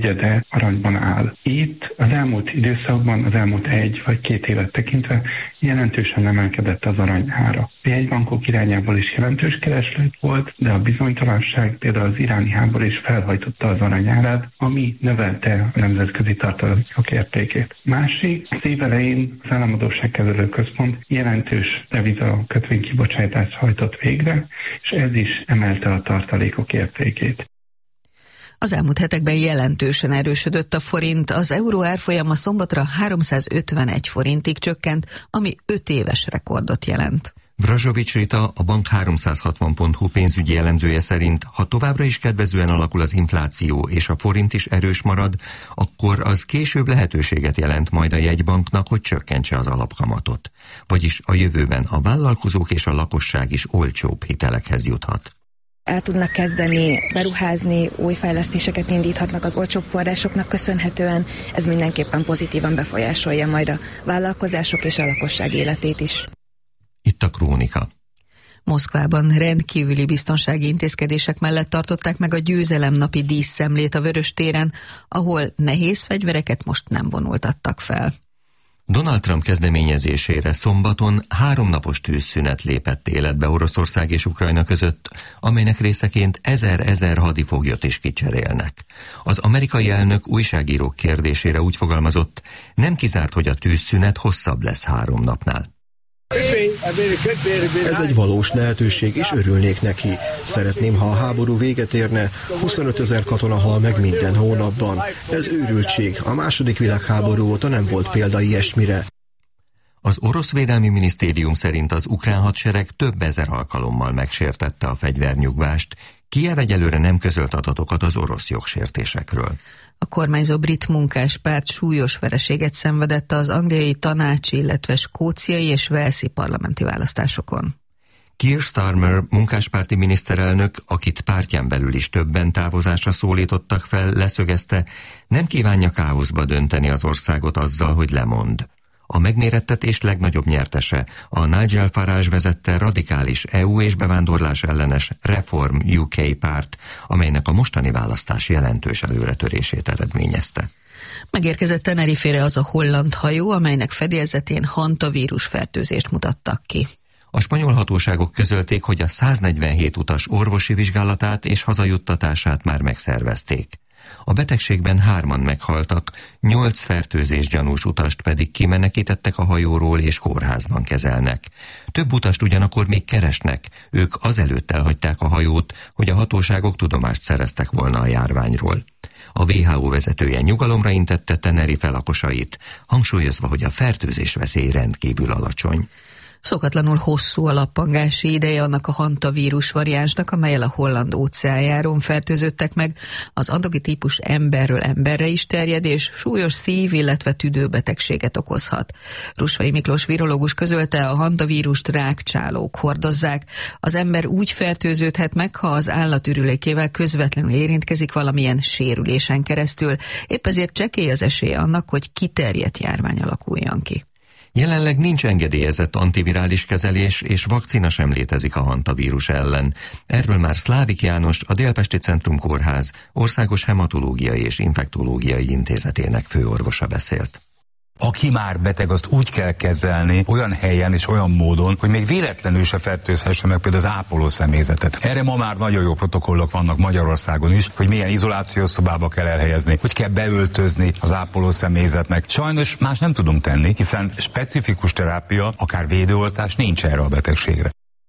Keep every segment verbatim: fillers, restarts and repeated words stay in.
negyede aranyban áll. Itt az elmúlt időszakban, az elmúlt egy vagy két évet tekintve jelentősen emelkedett az arany ára. A jegybankok irányából is jelentős kereslet volt, de a bizonytalanság, például az iráni háború is felhajtotta az arany árát, ami növelte a nemzetközi tartalékok értékét. Másik, az év elején az Államadósságkezelő Központ jelentős deviza kötvénykibocsátást hajtott végre, és ez is emelte a tartalékok értékét. Az elmúlt hetekben jelentősen erősödött a forint, az euró árfolyama szombatra háromszázötvenegy forintig csökkent, ami öt éves rekordot jelent. Vrazsovics Rita, a bank háromszázhatvan pont hu pénzügyi elemzője szerint, ha továbbra is kedvezően alakul az infláció és a forint is erős marad, akkor az később lehetőséget jelent majd a jegybanknak, hogy csökkentse az alapkamatot. Vagyis a jövőben a vállalkozók és a lakosság is olcsóbb hitelekhez juthat. El tudnak kezdeni beruházni, új fejlesztéseket indíthatnak az olcsóbb forrásoknak köszönhetően, ez mindenképpen pozitívan befolyásolja majd a vállalkozások és a lakosság életét is. Itt a krónika. Moszkvában rendkívüli biztonsági intézkedések mellett tartották meg a győzelemnapi díszszemlét a Vöröstéren, ahol nehéz fegyvereket most nem vonultattak fel. Donald Trump kezdeményezésére szombaton háromnapos tűzszünet lépett életbe Oroszország és Ukrajna között, amelynek részeként ezer-ezer hadifoglyot is kicserélnek. Az amerikai elnök újságírók kérdésére úgy fogalmazott, nem kizárt, hogy a tűzszünet hosszabb lesz három napnál. Ez egy valós lehetőség, és örülnék neki. Szeretném, ha a háború véget érne, huszonötezer katona hal meg minden hónapban. Ez őrültség. A második világháború óta nem volt példa ilyesmire. Az orosz védelmi minisztérium szerint az ukrán hadsereg több ezer alkalommal megsértette a fegyvernyugvást. Kijev egyelőre nem közölt adatokat az orosz jogsértésekről. A kormányzó brit munkáspárt súlyos vereséget szenvedett az angliai tanácsi, illetve skóciai és walesi parlamenti választásokon. Keir Starmer munkáspárti miniszterelnök, akit pártján belül is többen távozásra szólítottak fel, leszögezte, nem kívánja káoszba dönteni az országot azzal, hogy lemond. A megmérettetés legnagyobb nyertese a Nigel Farage vezette radikális é u és bevándorlás ellenes Reform u ká párt, amelynek a mostani választás jelentős előretörését eredményezte. Megérkezett Tenerifére az a holland hajó, amelynek fedélzetén hantavírus fertőzést mutattak ki. A spanyol hatóságok közölték, hogy a száznegyvenhét utas orvosi vizsgálatát és hazajuttatását már megszervezték. A betegségben hárman meghaltak, nyolc fertőzés gyanús utast pedig kimenekítettek a hajóról és kórházban kezelnek. Több utast ugyanakkor még keresnek, ők azelőtt elhagyták a hajót, hogy a hatóságok tudomást szereztek volna a járványról. A dupla vé há ó vezetője nyugalomra intette Tenerife lakosait, hangsúlyozva, hogy a fertőzés veszély rendkívül alacsony. Szokatlanul hosszú a lappangási ideje annak a hantavírus variánsnak, amellyel a holland óceánjáron fertőzöttek meg. Az andogi típus emberről emberre is terjed, és súlyos szív, illetve tüdőbetegséget okozhat. Rusvai Miklós virológus közölte, a hantavírust rákcsálók hordozzák. Az ember úgy fertőződhet meg, ha az állat ürülékével közvetlenül érintkezik valamilyen sérülésen keresztül. Épp ezért csekély az esély annak, hogy kiterjedt járvány alakuljon ki. Jelenleg nincs engedélyezett antivirális kezelés, és vakcina sem létezik a hantavírus ellen. Erről már Szlávik János, a Délpesti Centrum Kórház Országos Hematológiai és Infektológiai Intézetének főorvosa beszélt. Aki már beteg, azt úgy kell kezelni, olyan helyen és olyan módon, hogy még véletlenül se fertőzhesse meg például az ápoló személyzetet. Erre ma már nagyon jó protokollok vannak Magyarországon is, hogy milyen izolációs szobába kell elhelyezni, hogy kell beöltözni az ápoló személyzetnek. Sajnos más nem tudunk tenni, hiszen specifikus terápia, akár védőoltás nincs erre a betegségre.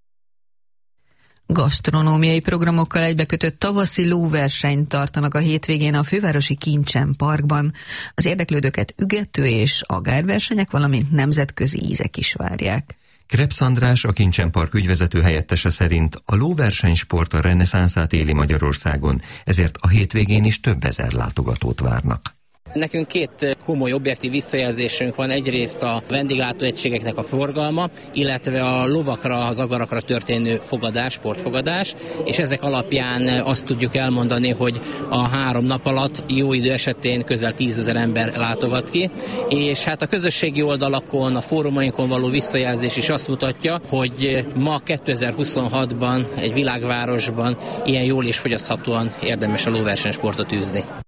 Gasztronómiai programokkal egybekötött tavaszi lóversenyt tartanak a hétvégén a fővárosi Kincsen Parkban. Az érdeklődőket ügető és agárversenyek, valamint nemzetközi ízek is várják. Krebs András, a Kincsen Park ügyvezető helyettese szerint a lóversenysport a reneszánszát éli Magyarországon, ezért a hétvégén is több ezer látogatót várnak. Nekünk két komoly objektív visszajelzésünk van, egyrészt a vendéglátóegységeknek a forgalma, illetve a lovakra, az agarakra történő fogadás, sportfogadás, és ezek alapján azt tudjuk elmondani, hogy a három nap alatt jó idő esetén közel tízezer ember látogat ki, és hát a közösségi oldalakon, a fórumainkon való visszajelzés is azt mutatja, hogy ma kétezer-huszonhatban egy világvárosban ilyen jól és fogyaszthatóan érdemes a lóversenysportot űzni.